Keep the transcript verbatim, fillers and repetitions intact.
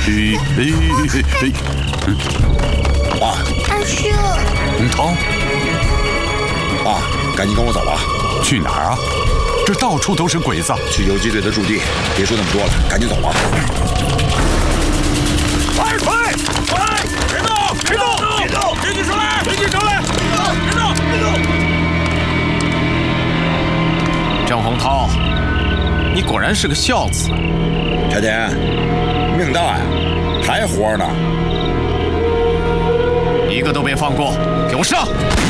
嘿嘿嘿嘿， 爸， 二叔， 红涛， 爸，赶紧跟我走吧。 去哪儿啊？这到处都是鬼子。 去游击队的驻地。别说那么多了，赶紧走吧。 快快快！别动！别动！别动！别举手来！别举手来！别动！别动！ 郑洪涛，你果然是个孝子。 小田，命大呀，还活着呢。 一个都别放过，给我上！